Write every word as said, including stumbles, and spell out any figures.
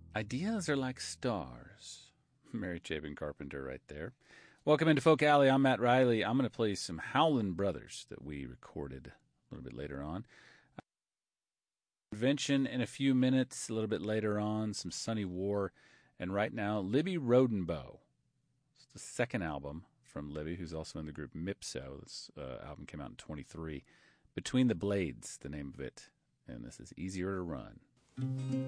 Ideas are like stars. Mary Chapin Carpenter right there. Welcome into Folk Alley. I'm Matt Riley. I'm going to play some Howlin' Brothers that we recorded a little bit later on. Invention in a few minutes, a little bit later on, some Sunny War. And right now, Libby Rodenbow. It's the second album from Libby, who's also in the group Mipso. This uh, album came out in twenty-three. Between the Blades, the name of it. And this is Easier to Run.